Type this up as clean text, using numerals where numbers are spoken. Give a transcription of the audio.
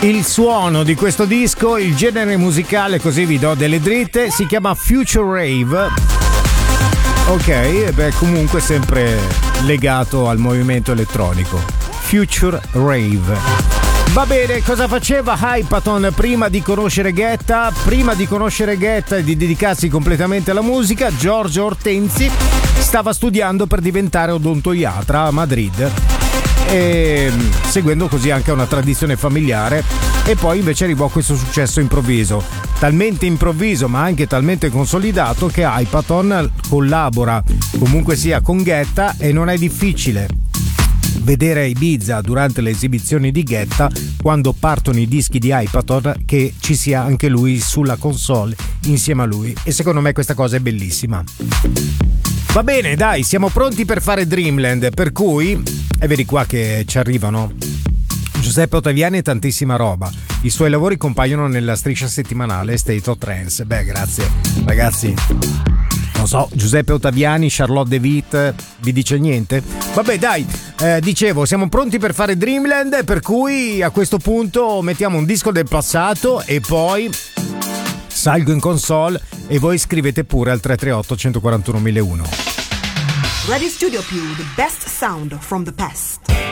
Il suono di questo disco, il genere musicale, così vi do delle dritte, si chiama Future Rave. Ok, beh, comunque sempre legato al movimento elettronico. Future Rave. Va bene, cosa faceva Hypaton prima di conoscere Guetta? Prima di conoscere Guetta e di dedicarsi completamente alla musica, Giorgio Ortensi stava studiando per diventare odontoiatra a Madrid, e seguendo così anche una tradizione familiare, e poi invece arrivò questo successo improvviso, talmente improvviso ma anche talmente consolidato che Hypaton collabora comunque sia con Guetta, e non è difficile vedere a Ibiza durante le esibizioni di Guetta, quando partono i dischi di Hypaton, che ci sia anche lui sulla console insieme a lui, e secondo me questa cosa è bellissima. Va bene, dai, siamo pronti per fare Dreamland, per cui, e vedi qua che ci arrivano Giuseppe Ottaviani e tantissima roba. I suoi lavori compaiono nella striscia settimanale State of Trance. Beh, grazie ragazzi. Non so, Giuseppe Ottaviani, Charlotte De Witt, vi dice niente? Vabbè, dai, dicevo, siamo pronti per fare Dreamland, per cui a questo punto mettiamo un disco del passato e poi salgo in console e voi scrivete pure al 338 141 1001. Radio Studio Più, the best sound from the past.